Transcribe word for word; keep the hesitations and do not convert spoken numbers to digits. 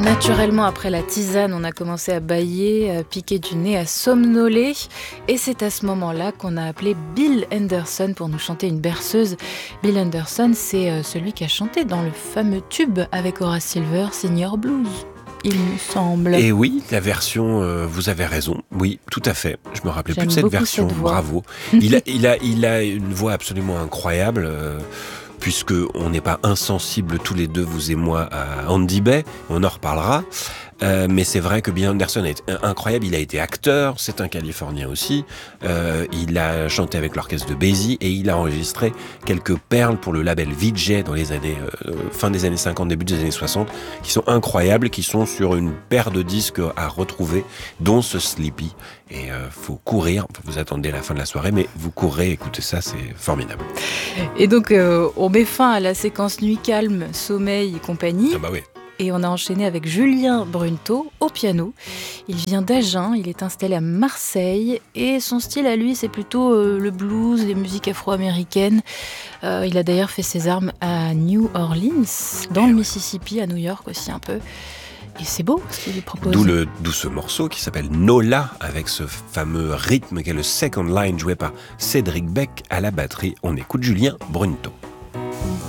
Naturellement, après la tisane, on a commencé à bâiller, à piquer du nez, à somnoler. Et c'est à ce moment-là qu'on a appelé Bill Anderson pour nous chanter une berceuse. Bill Anderson, c'est celui qui a chanté dans le fameux tube avec Horace Silver, Senior Blues, il me semble. Et oui, la version, euh, vous avez raison, oui, tout à fait. Je me rappelais J'aime plus de cette version, cette bravo. il, a, il, a, il a une voix absolument incroyable. Euh, puisque on n'est pas insensibles tous les deux, vous et moi, à Andy Bay, on en reparlera. Euh, mais c'est vrai que Bill Anderson est incroyable, il a été acteur, c'est un Californien aussi, euh, il a chanté avec l'orchestre de Basie et il a enregistré quelques perles pour le label Vee-Jay dans les années, euh, fin des années cinquante, début des années soixante, qui sont incroyables, qui sont sur une paire de disques à retrouver, dont ce Sleepy. Et euh, faut courir, vous attendez la fin de la soirée, mais vous courez, écoutez ça, c'est formidable. Et donc euh, on met fin à la séquence nuit calme, sommeil et compagnie. Ah bah oui. Et on a enchaîné avec Julien Brunto au piano. Il vient d'Agen, il est installé à Marseille et son style à lui c'est plutôt euh, le blues, les musiques afro-américaines. Euh, il a d'ailleurs fait ses armes à New Orleans, dans le Mississippi, à New York aussi un peu. Et c'est beau ce qu'il lui propose. D'où, le, d'où ce morceau qui s'appelle Nola, avec ce fameux rythme qu'est le second line joué par Cédric Beck à la batterie. On écoute Julien Brunto.